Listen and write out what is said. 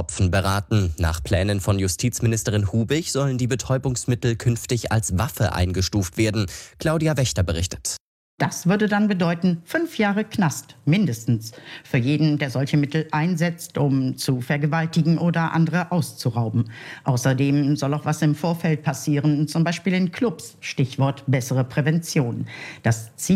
K.O.-Tropfen beraten. Nach Plänen von Justizministerin Hubig sollen die Betäubungsmittel künftig als Waffe eingestuft werden. Claudia Wächter berichtet. Das würde dann bedeuten 5 Jahre Knast, mindestens, für jeden, der solche Mittel einsetzt, um zu vergewaltigen oder andere auszurauben. Außerdem soll auch was im Vorfeld passieren, zum Beispiel in Clubs, Stichwort bessere Prävention. Das Ziel